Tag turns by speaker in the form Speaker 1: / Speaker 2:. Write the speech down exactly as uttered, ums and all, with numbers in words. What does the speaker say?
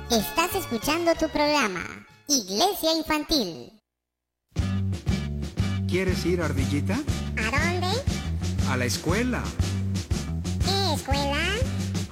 Speaker 1: Estás escuchando tu programa, Iglesia Infantil.
Speaker 2: ¿Quieres ir, Ardillita?
Speaker 1: ¿A dónde?
Speaker 2: A la escuela.
Speaker 1: ¿Qué escuela?